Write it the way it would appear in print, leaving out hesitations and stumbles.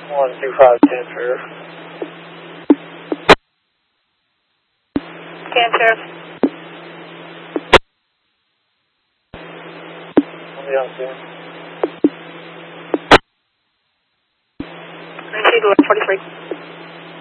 12510 Sheriff. Can Sheriff. Yeah, okay. Proceed to 43.